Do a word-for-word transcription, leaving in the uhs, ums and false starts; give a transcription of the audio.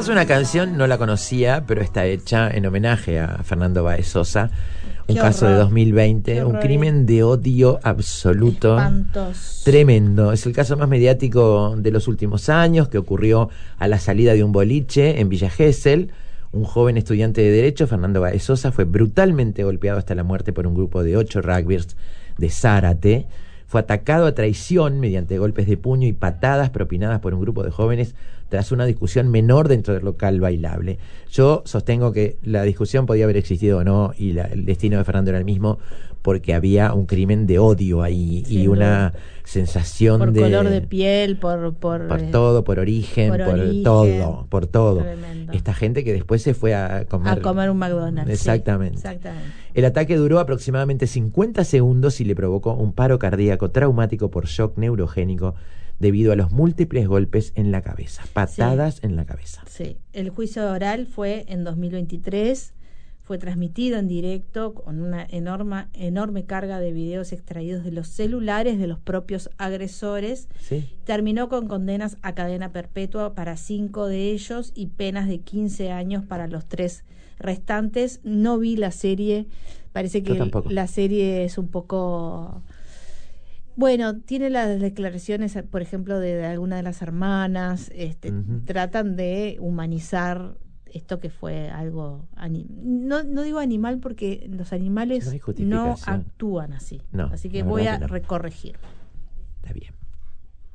es una canción, no la conocía, pero está hecha en homenaje a Fernando Báez Sosa. Un Qué caso horror. de dos mil veinte, Qué un horror. crimen de odio absoluto. Espantoso. Tremendo. Es el caso más mediático de los últimos años, que ocurrió a la salida de un boliche en Villa Gesell. Un joven estudiante de Derecho, Fernando Báez Sosa, fue brutalmente golpeado hasta la muerte por un grupo de ocho rugbyers de Zárate. Fue atacado a traición mediante golpes de puño y patadas propinadas por un grupo de jóvenes tras una discusión menor dentro del local bailable. Yo sostengo que la discusión podía haber existido o no, y la, el destino de Fernando era el mismo, porque había un crimen de odio ahí. Sin y una duda. sensación por de... Por color de piel, por... Por, por eh, todo, por origen, por, por origen, todo, por todo. Tremendo. Esta gente que después se fue a comer... A comer un McDonald's. Exactamente. Sí, exactamente. El ataque duró aproximadamente cincuenta segundos y le provocó un paro cardíaco traumático por shock neurogénico debido a los múltiples golpes en la cabeza, patadas sí. en la cabeza. Sí, el juicio oral fue en dos mil veintitrés, fue transmitido en directo con una enorme, enorme carga de videos extraídos de los celulares de los propios agresores. Sí. Terminó con condenas a cadena perpetua para cinco de ellos y penas de quince años para los tres restantes. No vi la serie, parece que la serie es un poco... Bueno, tiene las declaraciones, por ejemplo, de, de alguna de las hermanas, este, uh-huh. tratan de humanizar esto que fue algo... Anim- no, no digo animal porque los animales no, no actúan así. No, así que voy a recorregir. Está bien.